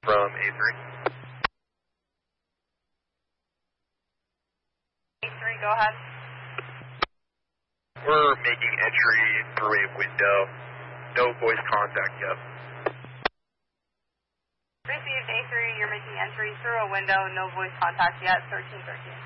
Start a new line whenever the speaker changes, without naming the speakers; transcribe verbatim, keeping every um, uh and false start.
from A three.
A three, go ahead.
We're making entry through a window. No voice contact yet.
Received A three, you're making entry through a window, no voice contact yet, thirteen thirteen.